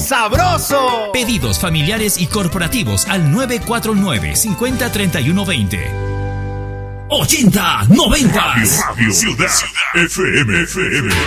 sabroso. Pedidos familiares y corporativos al 949-503120. 80-90. Radio Ciudad FM.